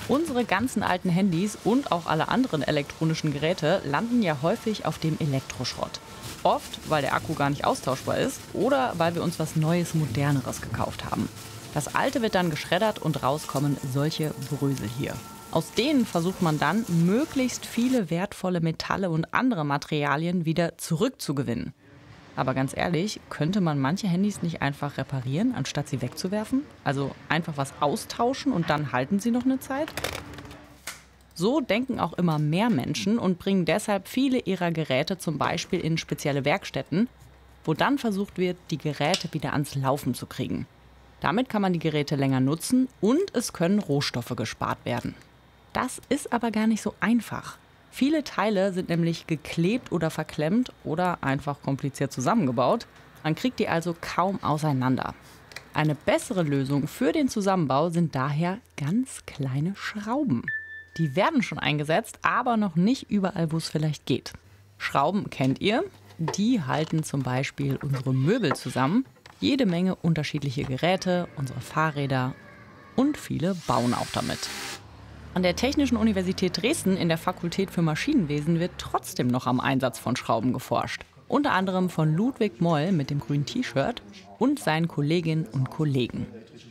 Unsere ganzen alten Handys und auch alle anderen elektronischen Geräte landen ja häufig auf dem Elektroschrott. Oft, weil der Akku gar nicht austauschbar ist oder weil wir uns was Neues, Moderneres gekauft haben. Das Alte wird dann geschreddert und rauskommen solche Brösel hier. Aus denen versucht man dann, möglichst viele wertvolle Metalle und andere Materialien wieder zurückzugewinnen. Aber ganz ehrlich, könnte man manche Handys nicht einfach reparieren, anstatt sie wegzuwerfen? Also einfach was austauschen und dann halten sie noch eine Zeit? So denken auch immer mehr Menschen und bringen deshalb viele ihrer Geräte zum Beispiel in spezielle Werkstätten, wo dann versucht wird, die Geräte wieder ans Laufen zu kriegen. Damit kann man die Geräte länger nutzen und es können Rohstoffe gespart werden. Das ist aber gar nicht so einfach. Viele Teile sind nämlich geklebt oder verklemmt oder einfach kompliziert zusammengebaut. Man kriegt die also kaum auseinander. Eine bessere Lösung für den Zusammenbau sind daher ganz kleine Schrauben. Die werden schon eingesetzt, aber noch nicht überall, wo es vielleicht geht. Schrauben kennt ihr. Die halten zum Beispiel unsere Möbel zusammen. Jede Menge unterschiedliche Geräte, unsere Fahrräder und viele bauen auch damit. An der Technischen Universität Dresden in der Fakultät für Maschinenwesen wird trotzdem noch am Einsatz von Schrauben geforscht. Unter anderem von Ludwig Moll mit dem grünen T-Shirt und seinen Kolleginnen und Kollegen.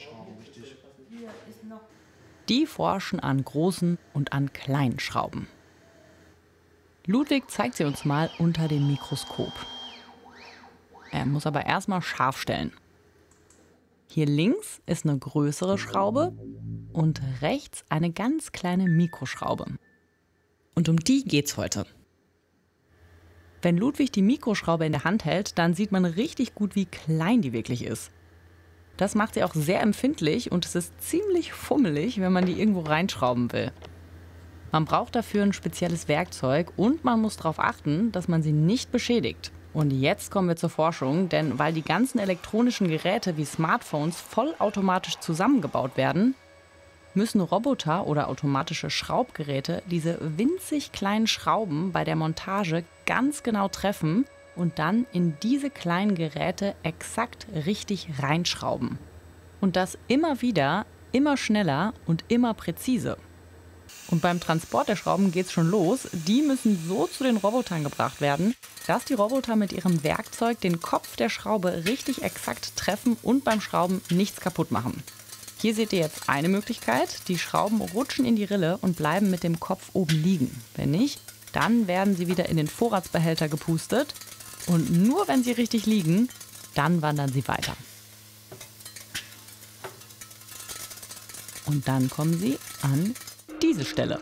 Die forschen an großen und an kleinen Schrauben. Ludwig zeigt sie uns mal unter dem Mikroskop. Er muss aber erstmal scharf stellen. Hier links ist eine größere Schraube und rechts eine ganz kleine Mikroschraube. Und um die geht's heute. Wenn Ludwig die Mikroschraube in der Hand hält, dann sieht man richtig gut, wie klein die wirklich ist. Das macht sie auch sehr empfindlich und es ist ziemlich fummelig, wenn man die irgendwo reinschrauben will. Man braucht dafür ein spezielles Werkzeug und man muss darauf achten, dass man sie nicht beschädigt. Und jetzt kommen wir zur Forschung, denn weil die ganzen elektronischen Geräte wie Smartphones vollautomatisch zusammengebaut werden, müssen Roboter oder automatische Schraubgeräte diese winzig kleinen Schrauben bei der Montage ganz genau treffen und dann in diese kleinen Geräte exakt richtig reinschrauben. Und das immer wieder, immer schneller und immer präzise. Und beim Transport der Schrauben geht's schon los. Die müssen so zu den Robotern gebracht werden, dass die Roboter mit ihrem Werkzeug den Kopf der Schraube richtig exakt treffen und beim Schrauben nichts kaputt machen. Hier seht ihr jetzt eine Möglichkeit. Die Schrauben rutschen in die Rille und bleiben mit dem Kopf oben liegen. Wenn nicht, dann werden sie wieder in den Vorratsbehälter gepustet. Und nur wenn sie richtig liegen, dann wandern sie weiter. Und dann kommen sie an diese Stelle.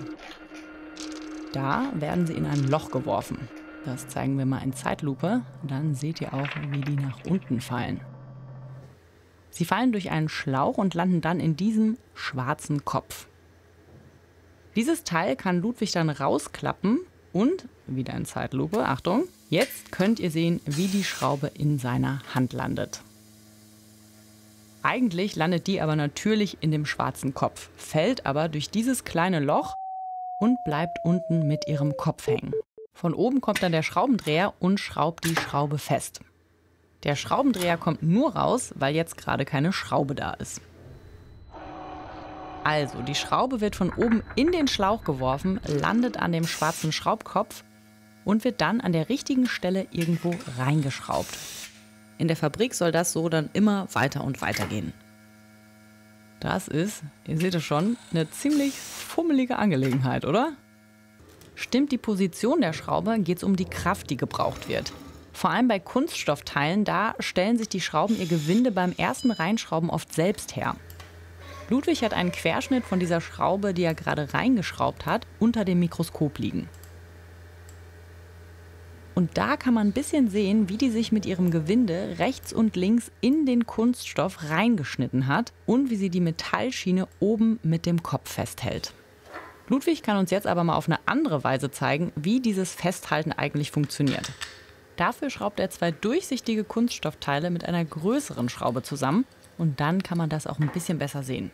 Da werden sie in ein Loch geworfen. Das zeigen wir mal in Zeitlupe. Dann seht ihr auch, wie die nach unten fallen. Sie fallen durch einen Schlauch und landen dann in diesem schwarzen Kopf. Dieses Teil kann Ludwig dann rausklappen und, wieder in Zeitlupe, Achtung, jetzt könnt ihr sehen, wie die Schraube in seiner Hand landet. Eigentlich landet die aber natürlich in dem schwarzen Kopf, fällt aber durch dieses kleine Loch und bleibt unten mit ihrem Kopf hängen. Von oben kommt dann der Schraubendreher und schraubt die Schraube fest. Der Schraubendreher kommt nur raus, weil jetzt gerade keine Schraube da ist. Also, die Schraube wird von oben in den Schlauch geworfen, landet an dem schwarzen Schraubkopf und wird dann an der richtigen Stelle irgendwo reingeschraubt. In der Fabrik soll das so dann immer weiter und weiter gehen. Das ist, ihr seht es schon, eine ziemlich fummelige Angelegenheit, oder? Stimmt die Position der Schraube, geht es um die Kraft, die gebraucht wird. Vor allem bei Kunststoffteilen, da stellen sich die Schrauben ihr Gewinde beim ersten Reinschrauben oft selbst her. Ludwig hat einen Querschnitt von dieser Schraube, die er gerade reingeschraubt hat, unter dem Mikroskop liegen. Und da kann man ein bisschen sehen, wie die sich mit ihrem Gewinde rechts und links in den Kunststoff reingeschnitten hat und wie sie die Metallschiene oben mit dem Kopf festhält. Ludwig kann uns jetzt aber mal auf eine andere Weise zeigen, wie dieses Festhalten eigentlich funktioniert. Dafür schraubt er zwei durchsichtige Kunststoffteile mit einer größeren Schraube zusammen und dann kann man das auch ein bisschen besser sehen.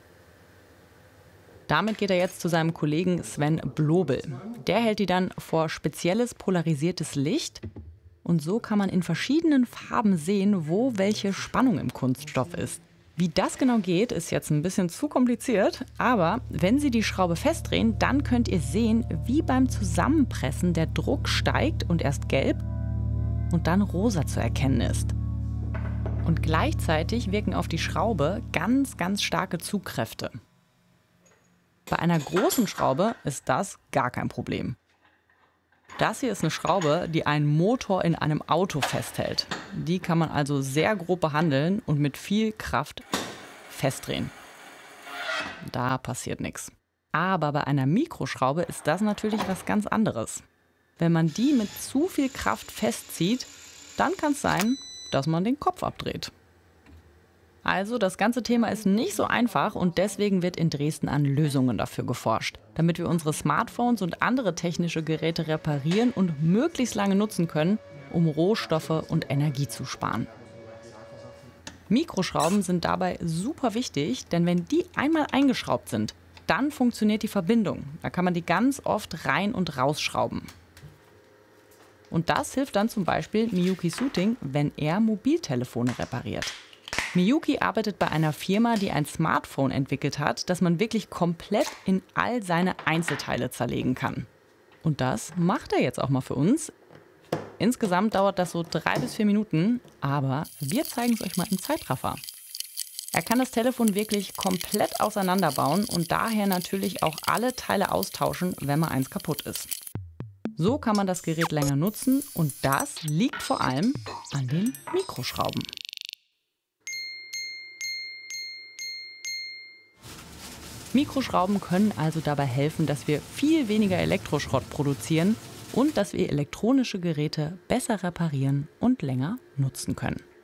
Damit geht er jetzt zu seinem Kollegen Sven Blobel. Der hält die dann vor spezielles polarisiertes Licht und so kann man in verschiedenen Farben sehen, wo welche Spannung im Kunststoff ist. Wie das genau geht, ist jetzt ein bisschen zu kompliziert, aber wenn Sie die Schraube festdrehen, dann könnt ihr sehen, wie beim Zusammenpressen der Druck steigt und erst gelb und dann rosa zu erkennen ist. Und gleichzeitig wirken auf die Schraube ganz, ganz starke Zugkräfte. Bei einer großen Schraube ist das gar kein Problem. Das hier ist eine Schraube, die einen Motor in einem Auto festhält. Die kann man also sehr grob behandeln und mit viel Kraft festdrehen. Da passiert nichts. Aber bei einer Mikroschraube ist das natürlich was ganz anderes. Wenn man die mit zu viel Kraft festzieht, dann kann es sein, dass man den Kopf abdreht. Also das ganze Thema ist nicht so einfach und deswegen wird in Dresden an Lösungen dafür geforscht, damit wir unsere Smartphones und andere technische Geräte reparieren und möglichst lange nutzen können, um Rohstoffe und Energie zu sparen. Mikroschrauben sind dabei super wichtig, denn wenn die einmal eingeschraubt sind, dann funktioniert die Verbindung. Da kann man die ganz oft rein- und rausschrauben. Und das hilft dann zum Beispiel Miyuki Suting, wenn er Mobiltelefone repariert. Miyuki arbeitet bei einer Firma, die ein Smartphone entwickelt hat, das man wirklich komplett in all seine Einzelteile zerlegen kann. Und das macht er jetzt auch mal für uns. Insgesamt dauert das so 3 bis 4 Minuten, aber wir zeigen es euch mal im Zeitraffer. Er kann das Telefon wirklich komplett auseinanderbauen und daher natürlich auch alle Teile austauschen, wenn mal eins kaputt ist. So kann man das Gerät länger nutzen und das liegt vor allem an den Mikroschrauben. Mikroschrauben können also dabei helfen, dass wir viel weniger Elektroschrott produzieren und dass wir elektronische Geräte besser reparieren und länger nutzen können.